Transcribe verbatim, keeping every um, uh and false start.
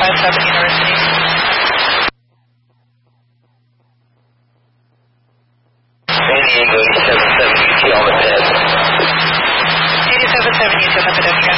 five seven University. San Diego eighty-seven seven U T on the pad. eighty-seven seven U T on the pedestrian.